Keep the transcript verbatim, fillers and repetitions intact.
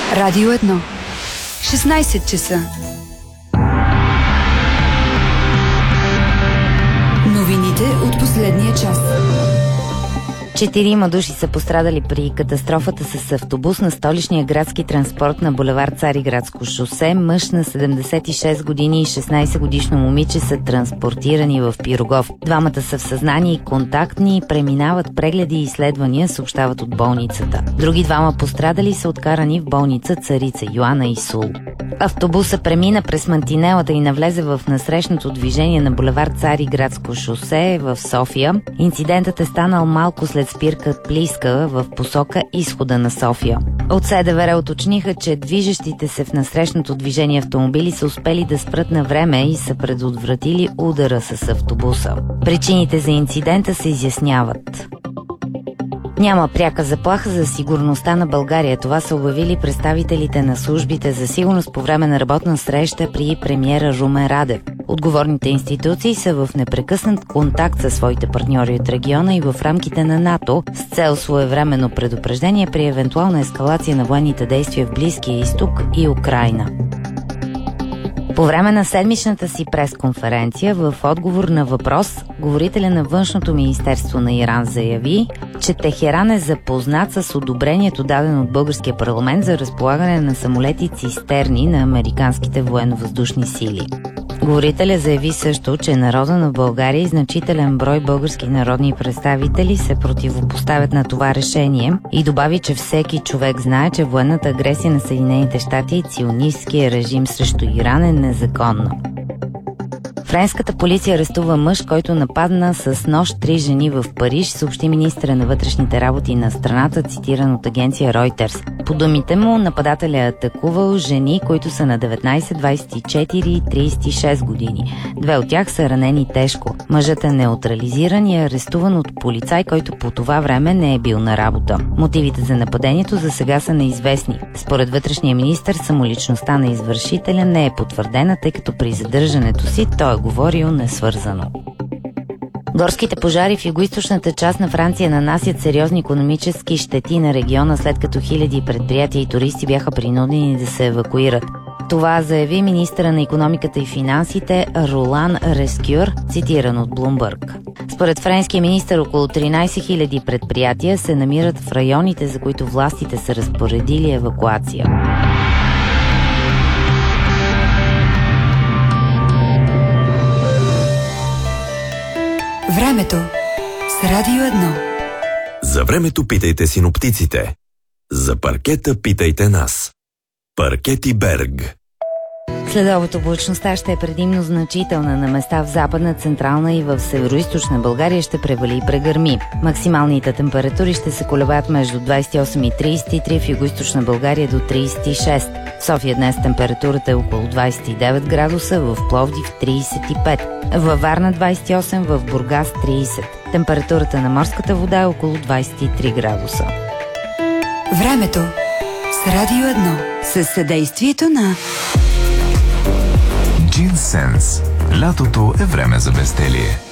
Радио едно. шестнайсет часа. Новините от последния час. Четирима души са пострадали при катастрофата с автобус на столичния градски транспорт на булевард Цариградско шосе. Мъж на седемдесет и шест години и шестнайсет годишно момиче са транспортирани в Пирогов. Двамата са в съзнание и контактни, преминават прегледи и изследвания, съобщават от болницата. Други двама пострадали са откарани в болница Царица Йоана и Сул. Автобуса премина през мантинелата и навлезе в насрещното движение на булевард Цариградско шосе в София. Инцидентът е станал малко след спирка Плиска в посока изхода на София. От СДВР уточниха, че движещите се в насрещното движение автомобили са успели да спрат на време и са предотвратили удара с автобуса. Причините за инцидента се изясняват. Няма пряка заплаха за сигурността на България. Това са обявили представителите на службите за сигурност по време на работна среща при премиера Румен Радев. Отговорните институции са в непрекъснат контакт със своите партньори от региона и в рамките на НАТО с цел своевременно предупреждение при евентуална ескалация на военните действия в Близкия изток и Украйна. По време на седмичната си пресконференция, в отговор на въпрос, говорителя на Външното министерство на Иран заяви, че Техеран е запознат с одобрението, дадено от българския парламент за разполагане на самолети цистерни на американските военно-въздушни сили. Говорителя заяви също, че народа на България и значителен брой български народни представители се противопоставят на това решение и добави, че всеки човек знае, че военната агресия на Съединените щати и ционистския режим срещу Иран е незаконна. Френската полиция арестува мъж, който нападна с нож три жени в Париж, съобщи министъра на вътрешните работи на страната, цитиран от агенция Reuters. По думите му, нападателя е атакувал жени, които са на деветнайсет, двайсет и четири и трийсет и шест години. Две от тях са ранени тежко. Мъжът е неутрализиран и е арестуван от полицай, който по това време не е бил на работа. Мотивите за нападението за сега са неизвестни. Според вътрешния министър, самоличността на извършителя не е потвърдена, тъй като при задържането си той е говорил несвързано. Горските пожари в югоизточната част на Франция нанасят сериозни икономически щети на региона, след като хиляди предприятия и туристи бяха принудени да се евакуират. Това заяви министъра на икономиката и финансите Ролан Рескюр, цитиран от Bloomberg. Според френския министър, около тринайсет хиляди предприятия се намират в районите, за които властите са разпоредили евакуация. Времето с Радио едно. За времето питайте синоптиците. За паркета питайте нас. Паркети Берг. Следобед облачността ще е предимно значителна. На места в западна, централна и в североизточна България ще превали и прегърми. Максималните температури ще се колебаят между двайсет и осем и трийсет и три, в югоизточна България до трийсет и шест. В София днес температурата е около двайсет и девет градуса, в Пловдив трийсет и пет, във Варна двайсет и осем, в Бургас трийсет. Температурата на морската вода е около двайсет и три градуса. Времето с Радио едно. Със съдействието на Джинсенс. Лятото е време за безделие.